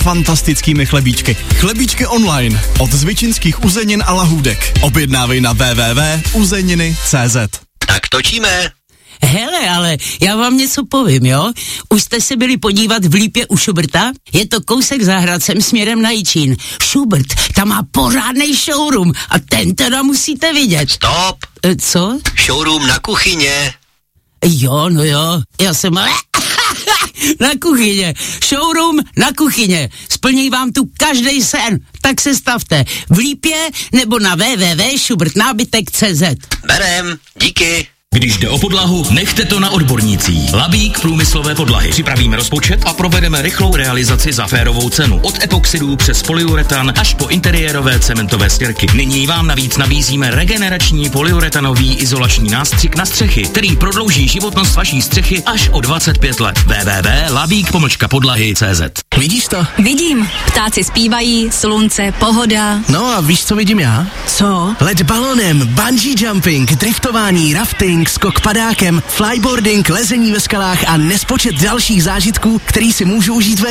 fantastickými chlebíčky. Chlebíčky online od zvičinských uzenin a lahůdek. Objednávej na www.uzeniny.cz. Tak točíme. Hele, ale já vám něco povím, jo? Už jste se byli podívat v Lípě u Schuberta? Je to kousek za Hradcem směrem na Jičín. Schubert, tam má pořádnej showroom a ten teda musíte vidět. Stop. Co? Showroom na kuchyně. Jo, no jo, já jsem na kuchyně. Showroom na kuchyně. Splní vám tu každej sen. Tak se stavte v Lípě nebo na www.schubertnábytek.cz. Berem, díky. Když jde o podlahu, nechte to na odbornících. Labík průmyslové podlahy. Připravíme rozpočet a provedeme rychlou realizaci za férovou cenu. Od epoxidů přes polyuretan až po interiérové cementové stěrky. Nyní vám navíc nabízíme regenerační polyuretanový izolační nástřik na střechy, který prodlouží životnost vaší střechy až o 25 let. www.labík-podlahy.cz. Vidíš to? Vidím. Ptáci zpívají, slunce, pohoda. No a víš, co vidím já? Co? Let balonem, bungee jumping, driftování, rafting, skok padákem, flyboarding, lezení ve skalách a nespočet dalších zážitků, který si můžu užít